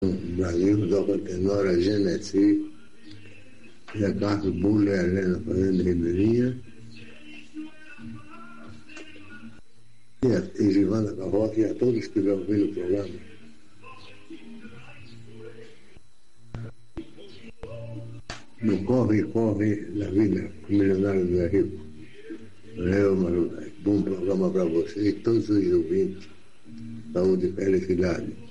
No Brasil, toca tenora Genesi, e a Carlos Buller, Helena Fazenda Ribeirinha, e Givana Carroça, e a todos que estiverem ouvindo o programa. No corre da vida, o milionário não é rico. Bom programa para você e todos os ouvintes. Saúde e felicidade.